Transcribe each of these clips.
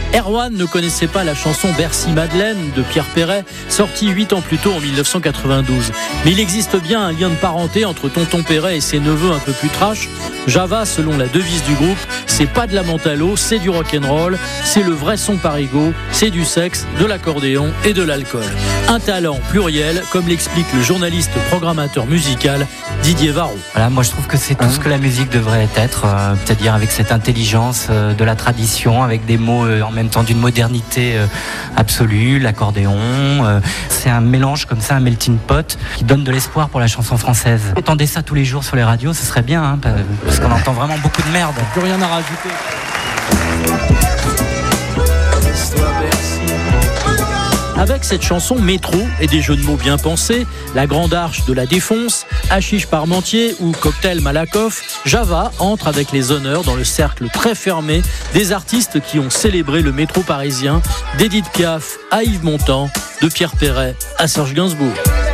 Erwan ne connaissait pas la chanson Bercy Madeleine de Pierre Perret, sortie 8 ans plus tôt en 1992. Mais il existe bien un lien de parenté entre Tonton Perret et ses neveux un peu plus trash. Java, selon la devise du groupe, c'est pas de la menthe à l'eau, c'est du rock'n'roll, c'est le vrai son parigo, c'est du sexe, de l'accordéon et de l'alcool. Un talent pluriel, comme l'explique le journaliste programmateur musical Didier Varro. Voilà, moi je trouve que c'est tout ce que la musique devrait être, c'est-à-dire avec cette intelligence de la tradition, avec des mots en même temps d'une modernité absolue, l'accordéon. C'est un mélange comme ça, un melting pot qui donne de l'espoir pour la chanson française. Entendez ça tous les jours sur les radios, ce serait bien, hein, parce qu'on entend vraiment beaucoup de merde. Plus rien à rajouter. Avec cette chanson métro et des jeux de mots bien pensés, la Grande Arche de la Défonce, Hachiche Parmentier ou Cocktail Malakoff, Java entre avec les honneurs dans le cercle très fermé des artistes qui ont célébré le métro parisien, d'Edith Piaf à Yves Montand, de Pierre Perret à Serge Gainsbourg.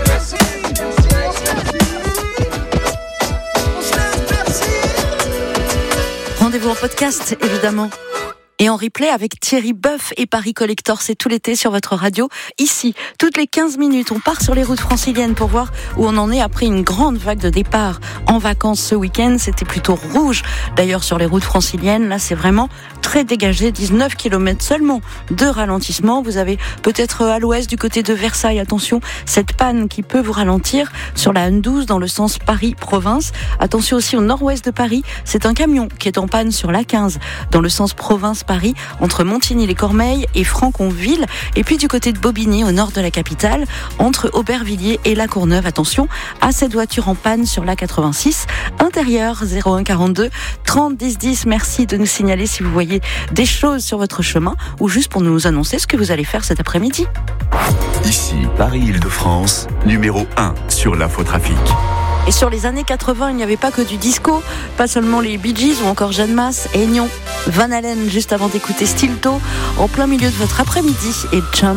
Rendez-vous en podcast, évidemment. Et en replay avec Thierry Boeuf et Paris Collector, c'est tout l'été sur votre radio. Ici, toutes les 15 minutes, on part sur les routes franciliennes pour voir où on en est après une grande vague de départ en vacances ce week-end. C'était plutôt rouge. D'ailleurs, sur les routes franciliennes, là, c'est vraiment très dégagé. 19 km seulement de ralentissement. Vous avez peut-être à l'ouest du côté de Versailles, attention, cette panne qui peut vous ralentir sur la N12 dans le sens Paris-Province. Attention aussi au nord-ouest de Paris. C'est un camion qui est en panne sur l'A15 dans le sens Province-Paris entre Montigny-les-Cormeilles et Franconville. Et puis du côté de Bobigny, au nord de la capitale, entre Aubervilliers et La Courneuve. Attention à cette voiture en panne sur l'A86. Intérieur 01 42 30 10 10. Merci de nous signaler si vous voyez des choses sur votre chemin ou juste pour nous annoncer ce que vous allez faire cet après-midi. Ici, Paris-Île-de-France, numéro 1 sur l'infotrafic. Et sur les années 80, il n'y avait pas que du disco, pas seulement les Bee Gees ou encore Jeanne Masse, Aignon, Van Halen, juste avant d'écouter Stilto, en plein milieu de votre après-midi et Jump.